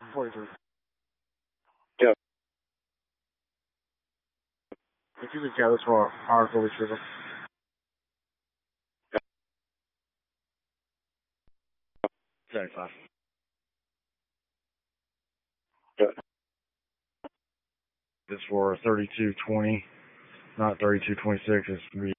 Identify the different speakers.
Speaker 1: 43.
Speaker 2: Yeah.
Speaker 1: If you just got this for our Holy Trigger. 75.
Speaker 2: Yeah.
Speaker 1: This for 3220, not 3226. It's